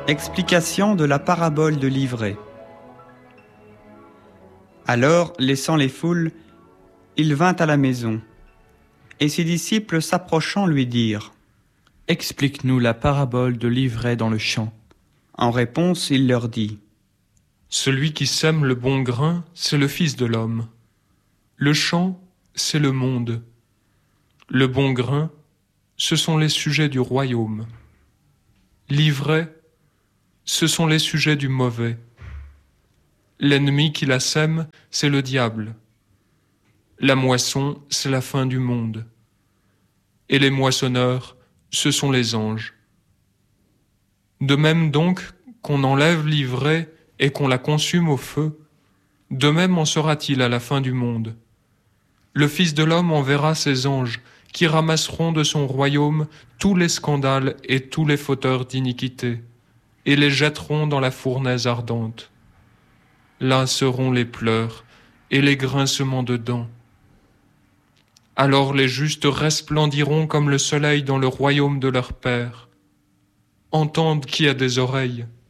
Explication de la parabole de l'ivraie. Alors, laissant les foules, il vint à la maison, et ses disciples s'approchant lui dirent : « Explique-nous la parabole de l'ivraie dans le champ. » En réponse, il leur dit : « Celui qui sème le bon grain, c'est le Fils de l'homme. Le champ, c'est le monde. Le bon grain, ce sont les sujets du royaume. L'ivraie, ce sont les sujets du mauvais. L'ennemi qui la sème, c'est le diable. La moisson, c'est la fin du monde. Et les moissonneurs, ce sont les anges. De même donc qu'on enlève l'ivraie et qu'on la consume au feu, de même en sera-t-il à la fin du monde. Le Fils de l'homme enverra ses anges qui ramasseront de son royaume tous les scandales et tous les fauteurs d'iniquité, et les jetteront dans la fournaise ardente. Là seront les pleurs et les grincements de dents. Alors les justes resplendiront comme le soleil dans le royaume de leur Père. Entende qui a des oreilles.